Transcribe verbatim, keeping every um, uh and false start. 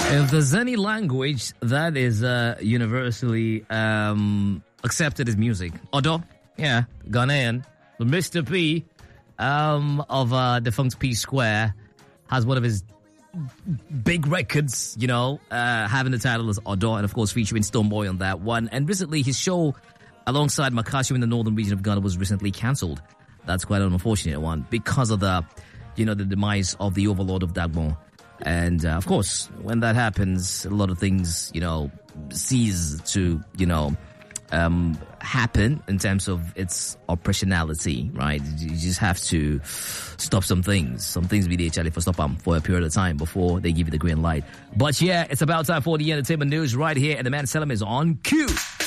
If there's any language that is uh, universally um, accepted as music, Odo, yeah, Ghanaian, Mister P um, of uh, defunct P Square has one of his big records, you know, uh, having the title as Odo, and of course featuring Stonebwoy on that one. And recently his show alongside Makasio in the northern region of Ghana was recently cancelled. That's quite an unfortunate one because of the, you know, the demise of the overlord of Dagbon. And, uh, of course, when that happens, a lot of things, you know, cease to, you know, um, happen in terms of its operationality, right? You just have to stop some things. Some things be actually for stop them for a period of time before they give you the green light. But yeah, it's about time for the entertainment news right here. And the man Selim is on cue.